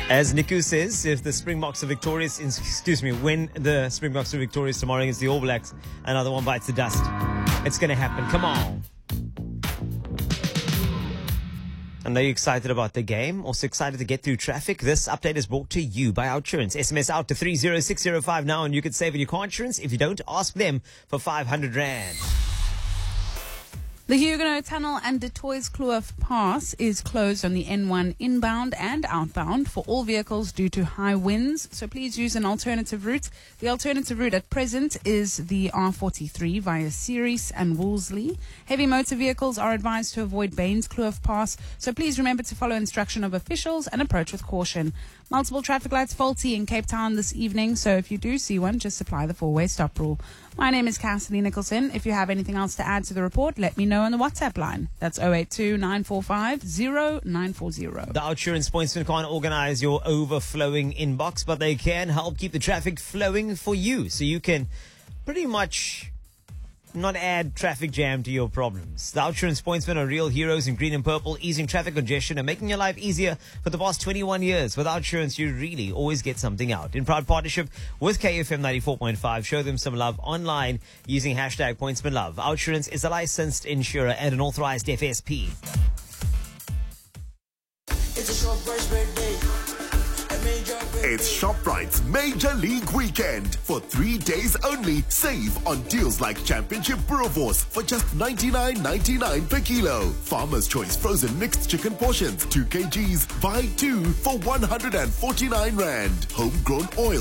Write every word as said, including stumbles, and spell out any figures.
As Niku says, if the Springboks are victorious, excuse me, when the Springboks are victorious tomorrow against the All Blacks, another one bites the dust. It's going to happen. Come on. And are you excited about the game? Also excited to get through traffic? This update is brought to you by OUTsurance. S M S out to three zero six zero five now and you can save on your car insurance. If you don't, ask them for five hundred rand. The Huguenot Tunnel and De Toys Kloof Pass is closed on the N one inbound and outbound for all vehicles due to high winds, so please use an alternative route. The alternative route at present is the R forty-three via Ceres and Wolseley. Heavy motor vehicles are advised to avoid Baines Kloof Pass, so please remember to follow instruction of officials and approach with caution. Multiple traffic lights faulty in Cape Town this evening, so if you do see one, just apply the four-way stop rule. My name is Cassidy Nicholson. If you have anything else to add to the report, let me know on the WhatsApp line. That's zero eight two nine four five zero nine four zero. The OUTsurance pointsmen can't organize your overflowing inbox, but they can help keep the traffic flowing for you, so you can pretty much not add traffic jam to your problems. The OUTsurance pointsmen are real heroes in green and purple, easing traffic congestion and making your life easier for the past twenty-one years. With OUTsurance, you really always get something out. In proud partnership with K F M ninety-four point five, show them some love online using hashtag pointsmanlove. OUTsurance is a licensed insurer and an authorized F S P. It's a short price birthday. It's ShopRite's Major League Weekend. For three days only, save on deals like Championship Boerewors for just ninety-nine ninety-nine per kilo. Farmer's Choice frozen mixed chicken portions, two kilograms, buy two for one hundred forty-nine rand. Homegrown oil,